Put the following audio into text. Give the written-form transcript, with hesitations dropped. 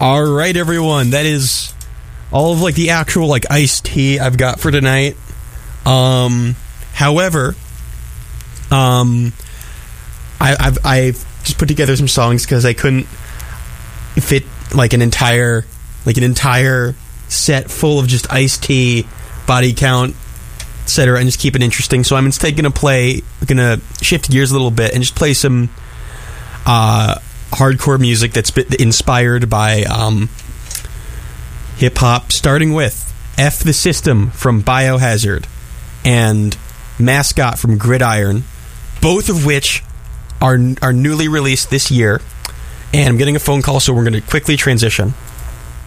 All right, everyone. That is all of like the actual like iced tea I've got for tonight. However, I've just put together some songs because I couldn't fit like an entire set full of just iced tea, body count, etc., and just keep it interesting. So I'm instead gonna shift gears a little bit and just play some hardcore music that's been inspired by hip-hop, starting with F the System from Biohazard and Mascot from Gridiron, both of which are newly released this year. And I'm getting a phone call, so we're going to quickly transition.